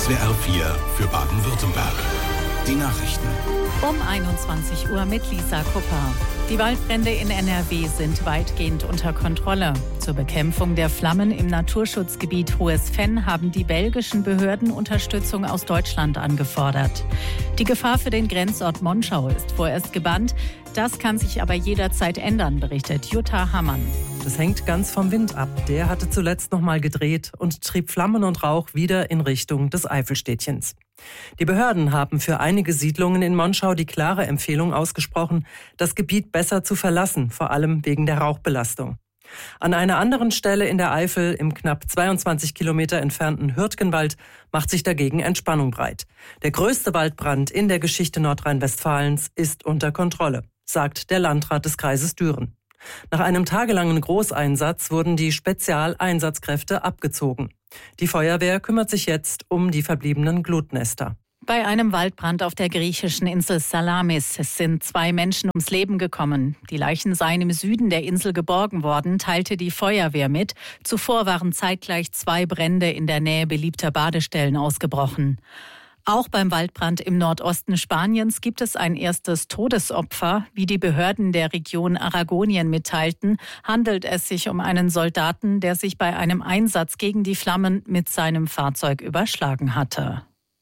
SWR 4 für Baden-Württemberg. Die Nachrichten. Um 21 Uhr mit Lisa Kupper. Die Waldbrände in NRW sind weitgehend unter Kontrolle. Zur Bekämpfung der Flammen im Naturschutzgebiet Hohes Venn haben die belgischen Behörden Unterstützung aus Deutschland angefordert. Die Gefahr für den Grenzort Monschau ist vorerst gebannt. Das kann sich aber jederzeit ändern, berichtet Jutta Hammann. Das hängt ganz vom Wind ab. Der hatte zuletzt noch mal gedreht und trieb Flammen und Rauch wieder in Richtung des Eifelstädtchens. Die Behörden haben für einige Siedlungen in Monschau die klare Empfehlung ausgesprochen, das Gebiet besser zu verlassen, vor allem wegen der Rauchbelastung. An einer anderen Stelle in der Eifel, im knapp 22 Kilometer entfernten Hürtgenwald, macht sich dagegen Entspannung breit. Der größte Waldbrand in der Geschichte Nordrhein-Westfalens ist unter Kontrolle, sagt der Landrat des Kreises Düren. Nach einem tagelangen Großeinsatz wurden die Spezialeinsatzkräfte abgezogen. Die Feuerwehr kümmert sich jetzt um die verbliebenen Glutnester. Bei einem Waldbrand auf der griechischen Insel Salamis sind 2 Menschen ums Leben gekommen. Die Leichen seien im Süden der Insel geborgen worden, teilte die Feuerwehr mit. Zuvor waren zeitgleich 2 Brände in der Nähe beliebter Badestellen ausgebrochen. Auch beim Waldbrand im Nordosten Spaniens gibt es ein erstes Todesopfer. Wie die Behörden der Region Aragonien mitteilten, handelt es sich um einen Soldaten, der sich bei einem Einsatz gegen die Flammen mit seinem Fahrzeug überschlagen hatte.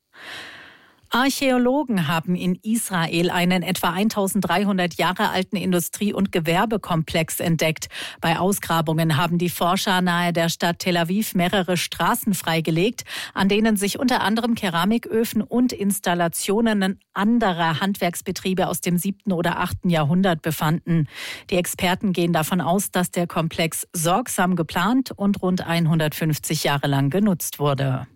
Archäologen haben in Israel einen etwa 1300 Jahre alten Industrie- und Gewerbekomplex entdeckt. Bei Ausgrabungen haben die Forscher nahe der Stadt Tel Aviv mehrere Straßen freigelegt, an denen sich unter anderem Keramiköfen und Installationen anderer Handwerksbetriebe aus dem 7. oder 8. Jahrhundert befanden. Die Experten gehen davon aus, dass der Komplex sorgsam geplant und rund 150 Jahre lang genutzt wurde.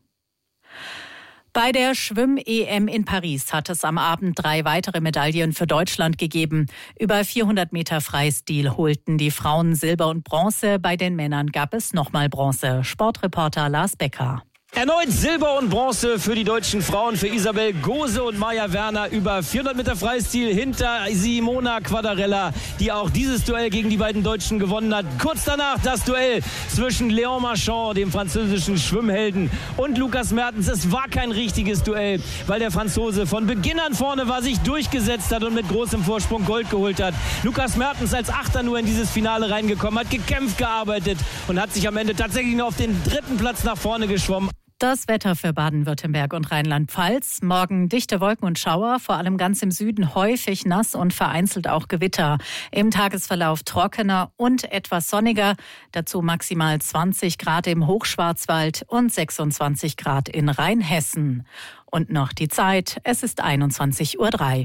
Bei der Schwimm-EM in Paris hat es am Abend 3 weitere Medaillen für Deutschland gegeben. Über 400 Meter Freistil holten die Frauen Silber und Bronze. Bei den Männern gab es nochmal Bronze. Sportreporter Lars Becker. Erneut Silber und Bronze für die deutschen Frauen, für Isabel Gose und Maja Werner. Über 400 Meter Freistil hinter Simona Quadarella, die auch dieses Duell gegen die beiden Deutschen gewonnen hat. Kurz danach das Duell zwischen Léon Marchand, dem französischen Schwimmhelden, und Lukas Mertens. Es war kein richtiges Duell, weil der Franzose von Beginn an vorne war, sich durchgesetzt hat und mit großem Vorsprung Gold geholt hat. Lukas Mertens als Achter nur in dieses Finale reingekommen, hat gekämpft, gearbeitet und hat sich am Ende tatsächlich nur auf den 3. Platz nach vorne geschwommen. Das Wetter für Baden-Württemberg und Rheinland-Pfalz. Morgen dichte Wolken und Schauer, vor allem ganz im Süden häufig nass und vereinzelt auch Gewitter. Im Tagesverlauf trockener und etwas sonniger. Dazu maximal 20 Grad im Hochschwarzwald und 26 Grad in Rheinhessen. Und noch die Zeit, es ist 21:03 Uhr.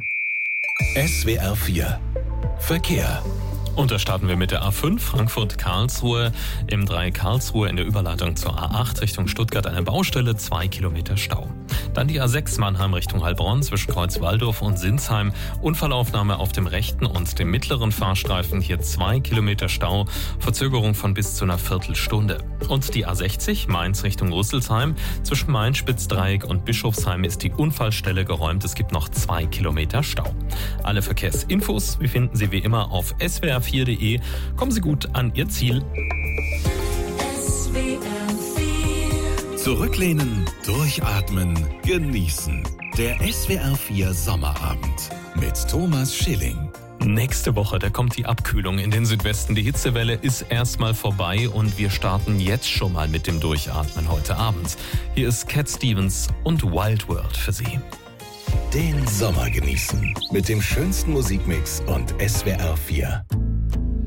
SWR 4 Verkehr. Und da starten wir mit der A5 Frankfurt-Karlsruhe. Im 3 Karlsruhe in der Überleitung zur A8 Richtung Stuttgart eine Baustelle, 2 Kilometer Stau. Dann die A6 Mannheim Richtung Heilbronn zwischen Kreuzwaldorf und Sinsheim. Unfallaufnahme auf dem rechten und dem mittleren Fahrstreifen. Hier 2 Kilometer Stau, Verzögerung von bis zu einer Viertelstunde. Und die A60 Mainz Richtung Rüsselsheim. Zwischen Main-Spitzdreieck und Bischofsheim ist die Unfallstelle geräumt. Es gibt noch 2 Kilometer Stau. Alle Verkehrsinfos, wie finden Sie wie immer auf swr4.de. Kommen Sie gut an Ihr Ziel. Zurücklehnen, durchatmen, genießen. Der SWR 4 Sommerabend mit Thomas Schilling. Nächste Woche, da kommt die Abkühlung in den Südwesten. Die Hitzewelle ist erstmal vorbei und wir starten jetzt schon mal mit dem Durchatmen heute Abend. Hier ist Cat Stevens und Wild World für Sie. Den Sommer genießen mit dem schönsten Musikmix und SWR 4.